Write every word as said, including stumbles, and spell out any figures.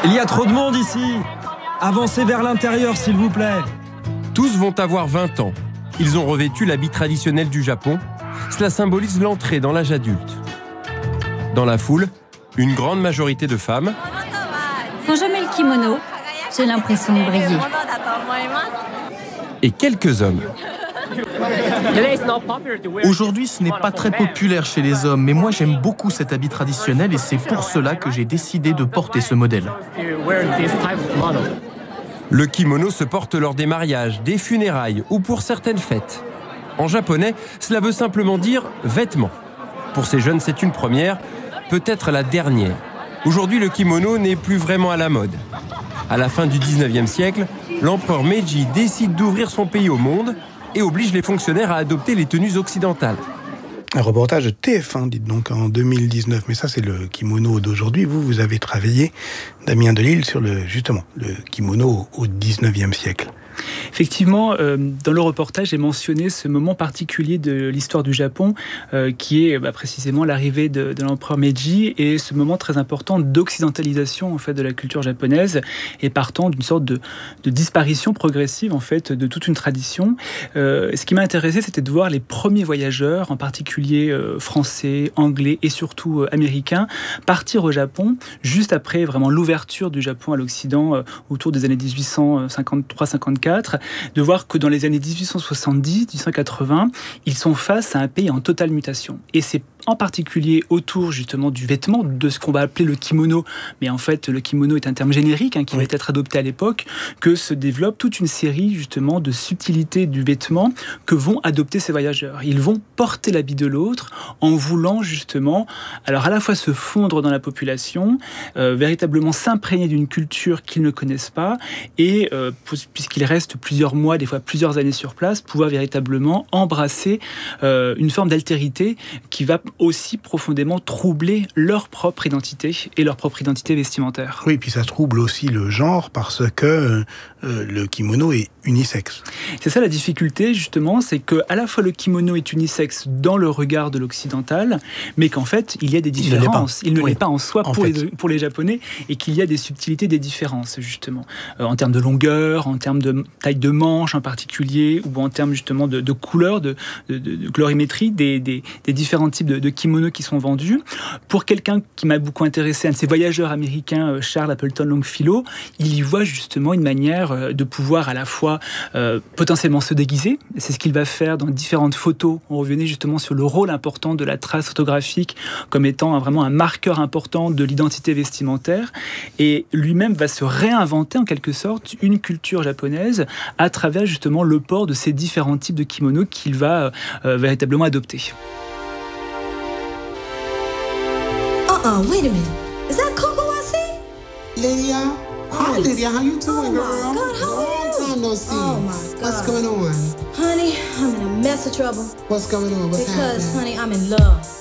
Il y a trop de monde ici. Avancez vers l'intérieur, s'il vous plaît. Tous vont avoir vingt ans. Ils ont revêtu l'habit traditionnel du Japon. Cela symbolise l'entrée dans l'âge adulte. Dans la foule, une grande majorité de femmes. Quand je mets le kimono, j'ai l'impression de briller. Et quelques hommes. Aujourd'hui, ce n'est pas très populaire chez les hommes, mais moi j'aime beaucoup cet habit traditionnel et c'est pour cela que j'ai décidé de porter ce modèle. Le kimono se porte lors des mariages, des funérailles ou pour certaines fêtes. En japonais, cela veut simplement dire vêtement. Pour ces jeunes, c'est une première, peut-être la dernière. Aujourd'hui, le kimono n'est plus vraiment à la mode. À la fin du dix-neuvième siècle, l'empereur Meiji décide d'ouvrir son pays au monde et oblige les fonctionnaires à adopter les tenues occidentales. Un reportage de T F un, dites donc, en deux mille dix-neuf. Mais ça, c'est le kimono d'aujourd'hui. Vous, vous avez travaillé, Damien Delille, sur le, justement, le kimono au dix-neuvième siècle. Effectivement, euh, dans le reportage, j'ai mentionné ce moment particulier de l'histoire du Japon, euh, qui est bah, précisément l'arrivée de, de l'empereur Meiji et ce moment très important d'occidentalisation en fait de la culture japonaise et partant d'une sorte de, de disparition progressive en fait de toute une tradition. Euh, ce qui m'a intéressé, c'était de voir les premiers voyageurs, en particulier euh, français, anglais et surtout euh, américains, partir au Japon juste après vraiment l'ouverture du Japon à l'Occident euh, autour des années dix-huit cent cinquante-trois cinquante-quatre. De voir que dans les années dix-huit cent soixante-dix, dix-huit cent quatre-vingts, ils sont face à un pays en totale mutation. Et c'est en particulier autour justement du vêtement, de ce qu'on va appeler le kimono, mais en fait le kimono est un terme générique hein, qui oui. va être adopté à l'époque, que se développe toute une série justement de subtilités du vêtement que vont adopter ces voyageurs. Ils vont porter l'habit de l'autre en voulant justement, alors à la fois se fondre dans la population, euh, véritablement s'imprégner d'une culture qu'ils ne connaissent pas, et euh, puisqu'ils restent plusieurs mois, des fois plusieurs années sur place, pouvoir véritablement embrasser euh, une forme d'altérité qui va aussi profondément troubler leur propre identité et leur propre identité vestimentaire. Oui, puis ça trouble aussi le genre parce que euh, le kimono est unisexe. C'est ça la difficulté justement, c'est que à la fois le kimono est unisexe dans le regard de l'occidental, mais qu'en fait il y a des différences. Il ne l'est pas, oui. pas en soi en pour, les, pour les Japonais et qu'il y a des subtilités, des différences justement euh, en termes de longueur, en termes de taille de manche en particulier, ou en termes justement de, de couleur, de, de, de colorimétrie des, des, des différents types de, de kimonos qui sont vendus. Pour quelqu'un qui m'a beaucoup intéressé, un de ces voyageurs américains, Charles Appleton Longfellow, il y voit justement une manière de pouvoir à la fois euh, potentiellement se déguiser. C'est ce qu'il va faire dans différentes photos. On revenait justement sur le rôle important de la trace photographique comme étant un, vraiment un marqueur important de l'identité vestimentaire. Et lui-même va se réinventer en quelque sorte une culture japonaise à travers justement le port de ces différents types de kimonos qu'il va euh, véritablement adopter. Uh-uh, wait a minute. Is that Coco I see? Lydia? Hi, Lydia. How you doing, oh girl? My God, how Long are you? time no see. Oh, my God. What's going on? Honey, I'm in a mess of trouble. What's going on? What's because, happening? honey, I'm in love.